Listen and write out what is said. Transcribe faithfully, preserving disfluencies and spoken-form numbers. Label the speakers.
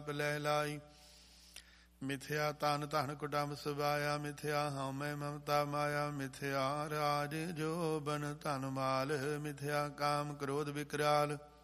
Speaker 1: ਲੈ ਲਾਈ। ਮਿਥਿਆ ਤਨ ਧਨ ਕੁਟੰਬ ਸਵਾਇਆ, ਮਿਥਿਆ ਹਉਮੈ ਮਮਤਾ ਮਾਇਆ, ਮਿਥਿਆ ਰਾਜ ਜੋਬਨ ਧਨ ਮਾਲ, ਮਿਥਿਆ ਕਾਮ ਕ੍ਰੋਧ ਵਿਕਰਾਲ।